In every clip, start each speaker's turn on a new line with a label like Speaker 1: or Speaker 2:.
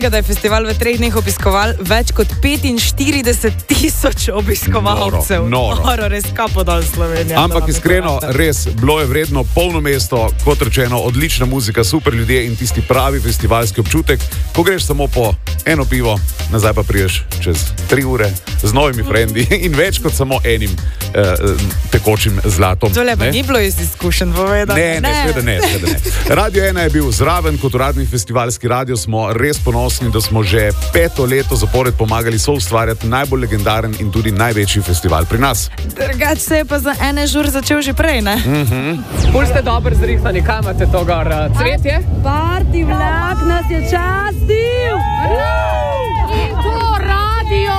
Speaker 1: Da je festival v 3 dneh obiskoval več kot 45,000 obiskovalcev.
Speaker 2: Noro.
Speaker 1: Res kapo dol Slovenija.
Speaker 2: Ampak iskreno, res, bilo je vredno, polno mesto, kot rečeno, odlična muzika, super ljudje in tisti pravi festivalski občutek, ko greš samo po eno pivo, nazaj pa priješ čez 3 ure z novimi frendi in več kot samo enim tekočim zlatom.
Speaker 1: Tole pa ni bilo iz izkušenj povedano.
Speaker 2: Seveda ne. Radio 1 je bil zraven, kot uradni festivalski radio smo res ponosni, da smo že 5. leto zapored pomagali soustvarjati najbolj legendaren in tudi največji festival pri nas.
Speaker 1: Drugač se je pa za ene žur začel že prej, ne?
Speaker 3: Pol ste dobro zrihtani, kaj imate to gor? Cvetje?
Speaker 4: Party vlak nas je častil! In to Radio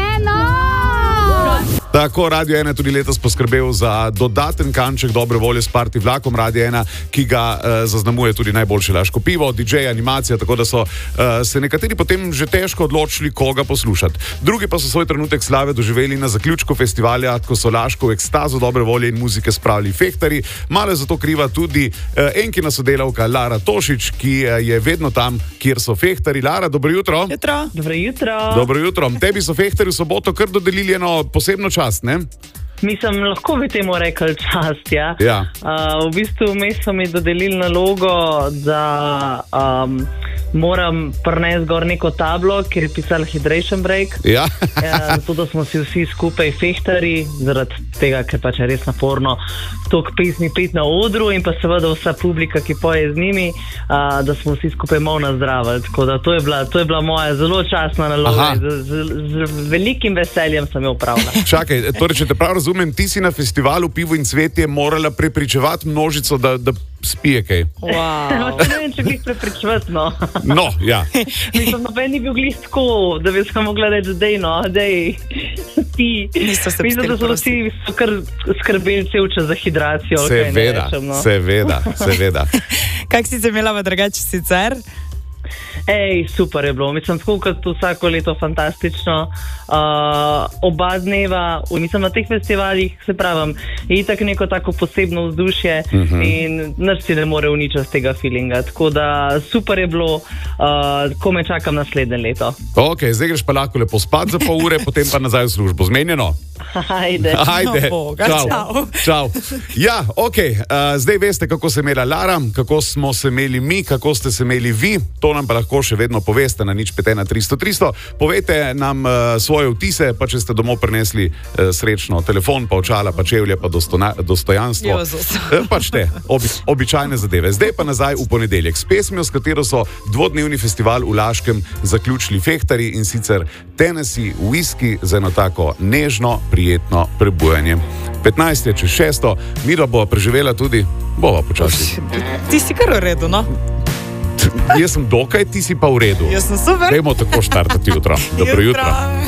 Speaker 4: 1!
Speaker 2: Tako, Radio 1 je tudi letos poskrbel za dodaten kanček dobre volje s Party vlakom Radio 1, ki ga zaznamuje tudi najboljše laško pivo, DJ, animacija, tako da so se nekateri potem že težko odločili, koga poslušati. Drugi pa so svoj trenutek slave doživeli na zaključku festivalja, ko so laško v ekstazo dobre volje in muzike spravili fehtarji. Malo je zato kriva tudi enkina sodelavka Lara Tošič, ki je vedno tam, kjer so fehtarji. Lara, dobro jutro.
Speaker 5: Dobro jutro.
Speaker 2: Dobro jutro. Tebi so fehtarji v soboto kar dodelili eno posebno čast, ne?
Speaker 5: Mislim, lahko bi temu rekli čast, ja. V bistvu vmes so mi dodelili nalogo, da moram prinesti gor neko tablo, kjer je pisalo Hydration Break. Zato, da smo si vsi skupaj fehtari, zaradi tega, ker pač je res naporno toliko pesmi peti na odru in pa seveda vsa publika, ki poje z njimi, da smo vsi skupaj malo nazdravili. Tako da to je bila moja zelo častna naloga. Z velikim veseljem sem jo opravila.
Speaker 2: Čakaj, torej, če te prav razumem, ti si na festivalu Pivo in cvetje morala prepričevati množico, da spije kaj.
Speaker 5: Ne vem, če bi prepričevati, no.
Speaker 2: No, ja.
Speaker 5: Mislim, noben ni bil glih tako, da bi se mogla reči, dej, ti. Mislim, da so vsi kar skrbeli cel čas za hidracijo.
Speaker 2: Seveda.
Speaker 1: Kak si se imela v drugače sicer?
Speaker 5: Super je bilo. Mislim, tako kot vsako leto fantastično. Oba dneva, mislim, na teh festivalih, se pravim, je itak neko tako posebno vzdušje in nič si ne more uničiti tega feelinga. Tako da super je bilo, ko me čakam naslednje leto.
Speaker 2: Ok, zdaj greš pa lahko lepo spat za pol ure, potem pa nazaj v službo. Zmenjeno?
Speaker 5: Ajde.
Speaker 2: Čau. Ja, ok, zdaj veste, kako se imela Lara, kako smo se imeli mi, kako ste se imeli vi. To nam pa lahko še vedno poveste na 051 300 300. Povejte nam svoje vtise, pa če ste domov prinesli srečno telefon, pa očala, pa čevlje, pa dostojanstvo. Pač te, običajne zadeve. Zdaj pa nazaj v ponedeljek s pesmijo, s katero so dvodnevni festival v Laškem zaključili fehtarji, in sicer Tennessee Whiskey za eno tako nežno, prijetno prebujanje. 15 je čez 6, Mira bova preživela tudi, bova počasi.
Speaker 1: Ti si kar v redu, no?
Speaker 2: Jaz sem dokaj, ti si pa v redu.
Speaker 1: Jaz sem super.
Speaker 2: Dajmo tako štartati jutro. Dobro jutro.